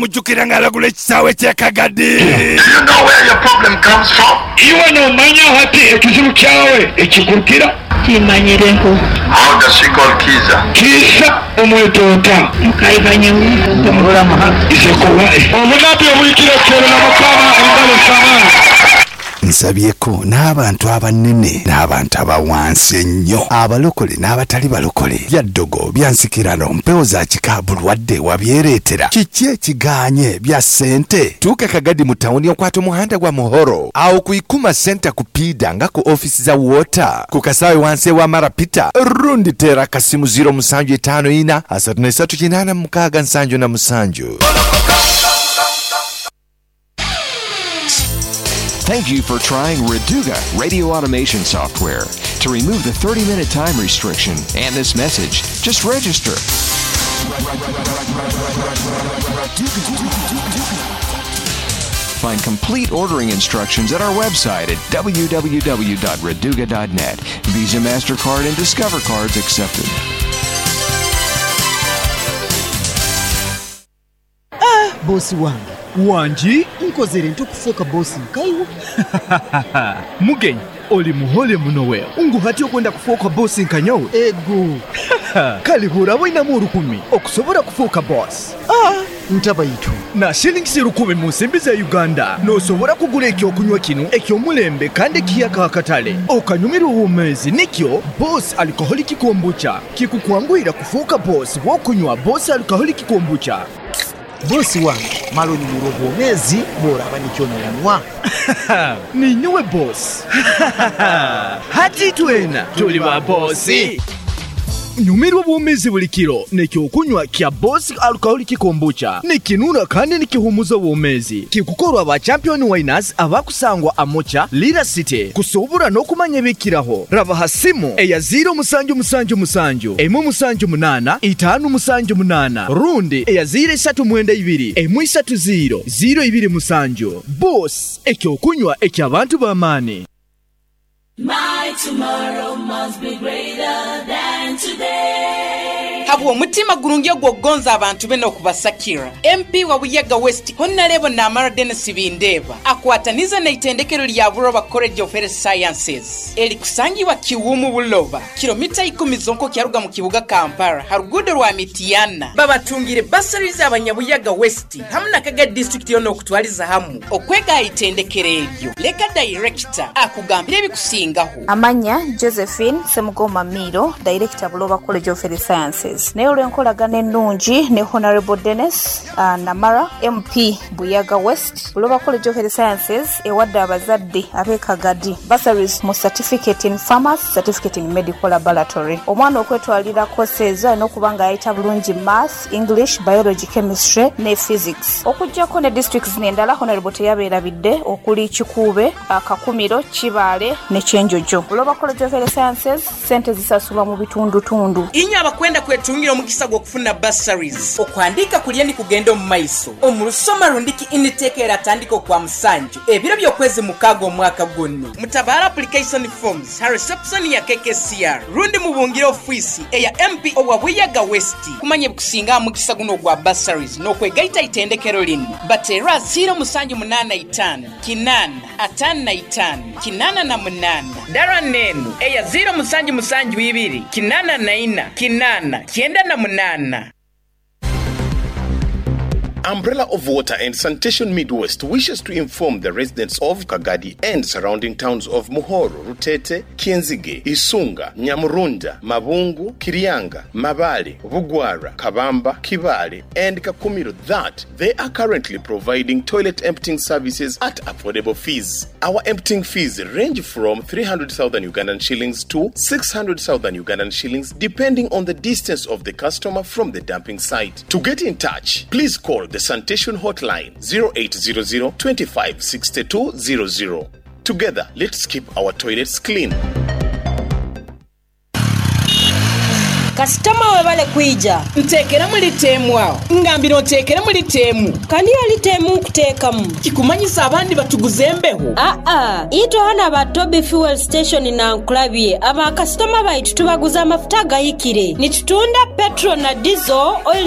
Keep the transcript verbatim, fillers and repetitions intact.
mujukira ngalagula ekisawe ky'akagadi. Do you know where your problem comes from? Iwe n'omanya hati ekizibu kyawe ekikurukira. Kimanyireho. How does she call Kiza? Kiza omwetoota. Mukaibanyewo. Isekowa. Omunabi obuyikira kyero na mukama engalo sama. Nsabyeko n'abantu abanene n'abantu abawansi ennyo abalokole n'abatali balokole byaddogo byansikirano mpewo za kikaabulwadde wabyereetera kiki ekiganye bya ssente tuuka Kagadi mu tawuni okwata omuhanda gwa Muhoro awo ku Ikuma Center ku Pida nga ku ofisi za Water ku kasaawe wansi wa Marapita rundi tera kasimu zero musanju etaano ina asatu n'esatu kinaana mukaaga nsanju na musanju. Thank you for trying Reduga radio automation software. To remove the thirty minute time restriction and this message, just register. Find complete ordering instructions at our website at w w w dot reduga dot net. Visa, MasterCard, and Discover cards accepted. Ah, bosi wangu. Wanji? Nkozere ntukufuuka bosi nkaiwo. Mugenyi, oli muhole munowe. Ungu hati okwenda kufuuka bosi nkanyowe. Ego. Kali hura wainamu rukumi. Okusobora kufuuka boss. Ah, ntabayitu. Na shillings rukumi mu nsimbi za Uganda. N'osobola kugula ekyokunywa kino eky'omulembe kandi kiyaka akatale. Okanyumira obwomezi nikyo Boss Alcoholic Kombucha. Kikukwanguyira kufuuka boss w'okunywa Boss Alcoholic Kombucha. Bosi wangu, malo ni murobo omezi bw'olaba niky'onooyanywa. Ninyuwe boss. Hati twena tuli ba bossi. Nyumirwa bwomezi buli kiro nekyokunywa kya Boss Alcoholic Kombucha nikinuna kandi nikihumuza bwomezi kikukorwa ba champion winners abakusangwa amocha Lira City kusobora n'okumanya ebikiraho raba hasimu eya zero musanju musanju musanju emu musanju munana itanu musanju munana rundi eya zero esatu mwenda ibiri emu isatu zero zero ibiri musanju. Boss ekyokunywa eky'abantu b'amaani. My tomorrow must be greater than today. Habwo mutima gurungi gwogonza abantu beno okubasakira. M P wa Buyaga West Honorable Namara Dennis Bindeba akwataniza na itendekero lya Buloba College of Health Sciences elikusangibwa Kiwumu Buloba kilomita ikumi zonko kyaruga mu kibuga Kampala harugudo rwa Mitiana babatungire bursaries abanyabuyaga West hamna kaga district yono okutwaliza hamu okwega itendekero eryo leka director akugambira ebikusingaho amanya Josephine Semugoma Miro director Buloba College of Health Sciences ne olwenkolagana ennungi ne Honorable Dennis uh, Namara M P Buyaga West Buloba College of Health Sciences ewadde abazadde ab'ekagadi bursaries mu certificate in pharmacy, certificate in medical laboratory. Omwana okwetwalira courses n'okubanga ayita bulungi math, English, biology, chemistry ne physics. Okujjako ne districts n'endala Honorable teyabeerabidde okuli Kikuube, Kakumiro, Kibaale ne Kyenjojo. Buloba College of Health Sciences sente zisasulwa mu bitundu tundu. Inyo abakwenda kwetungira omukisa gw'okufuna bursaries okwandika kulya ni kugenda mu maiso omulusoma rundiki initeke era tandiko kwa musanju ebiro by'okwezi mukaaga omwaka gwonna mutabara application forms ha reception ya K K C R rundi mu bungiro office eya M P owa Buyaga West kumanye bukusinga mukisa guno gwa bursaries n'okwegaita itendekero lino batera zero musanju munana itano kinana atana itano kinana na munana dara nenu eya zero musanju musanju ibiri kinana na ina kinana kienda na munana. Umbrella of Water and Sanitation Midwest wishes to inform the residents of Kagadi and surrounding towns of Muhoro, Rutete, Kienzige, Isunga, Nyamurunda, Mabungu, Kirianga, Mabale, Bugwara, Kabamba, Kibale, and Kakumiro that they are currently providing toilet emptying services at affordable fees. Our emptying fees range from three hundred thousand Ugandan shillings to six hundred thousand Ugandan shillings depending on the distance of the customer from the dumping site. To get in touch, please call the sanitation hotline zero eight zero zero, two five six two zero zero. Together, let's keep our toilets clean. Kasitoma we bale kuija ntekera muri temu awo ngambira ntekera muri temu kani ali temu kuteekamu kikumanyisa abandi batuguzembeho a a ito hana ba Toby Fuel Station na nkulabye aba kasitoma baitu tubaguza amafuta gayikire nitutunda petrol na diesel oil